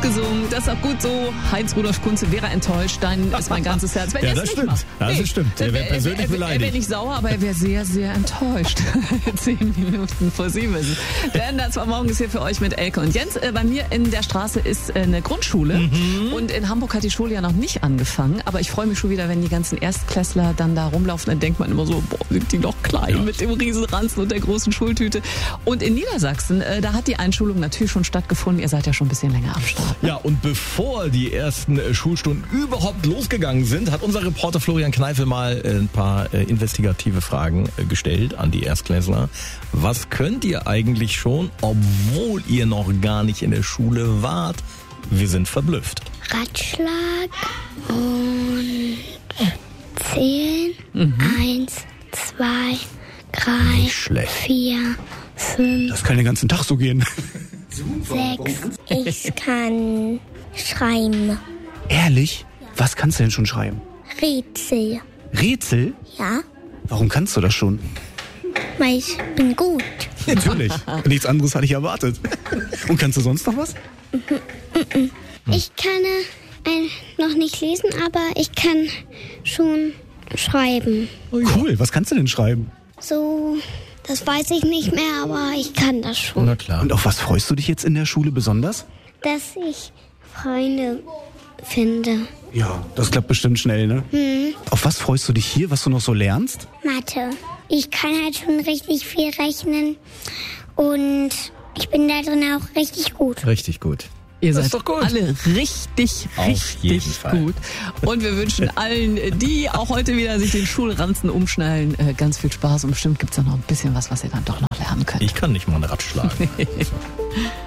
gesungen. Das ist auch gut so. Heinz-Rudolf Kunze wäre enttäuscht. Dann ist mein ganzes Herz. Wenn Ja, er es das nicht stimmt. macht. Das stimmt. Er wäre persönlich Er wäre beleidigt. nicht sauer, aber er wäre sehr, sehr enttäuscht. 10 Minuten vor 7. Denn das war morgens hier für euch mit Elke und Jens. Bei mir in der Straße ist eine Grundschule. Und in Hamburg hat die Schule ja noch nicht angefangen. Aber ich freue mich schon wieder, wenn die ganzen Erstklässler dann da rumlaufen. Dann denkt man immer so, boah, sind die noch klein mit dem Riesenranzen und der großen Schultüte. Und in Niedersachsen, da hat die Einschulung natürlich schon stattgefunden. Ihr seid ja schon ein bisschen länger am Start. Ja, und bevor die ersten Schulstunden überhaupt losgegangen sind, hat unser Reporter Florian Kneifel mal ein paar investigative Fragen gestellt an die Erstklässler. Was könnt ihr eigentlich schon, obwohl ihr noch gar nicht in der Schule wart? Wir sind verblüfft. Ratschlag und zählen. 1, 2, 3, Nicht schlecht. 4, 5, Das kann den ganzen Tag so gehen. 6. Ich kann schreiben. Ehrlich? Was kannst du denn schon schreiben? Rätsel. Rätsel? Ja, Warum kannst du das schon? weil ich bin gut. Natürlich. Nichts anderes hatte ich erwartet. Und kannst du sonst noch was? Ich kann noch nicht lesen, aber ich kann schon schreiben. Cool, was kannst du denn schreiben? So, das weiß ich nicht mehr, aber ich kann das schon. Na klar. Und auf was freust du dich jetzt in der Schule besonders? Dass ich Freunde finde. Ja, das klappt bestimmt schnell, ne? Auf was freust du dich hier, was du noch so lernst? Mathe. Ich kann halt schon richtig viel rechnen und ich bin da drin auch richtig gut. Richtig gut. Ihr Das seid ist doch gut. alle richtig, Auf jeden richtig Fall. gut. Und wir wünschen allen, die auch heute wieder sich den Schulranzen umschnallen, ganz viel Spaß. Und bestimmt gibt's da noch ein bisschen was ihr dann doch noch lernen könnt. Ich kann nicht mal einen Rad schlagen.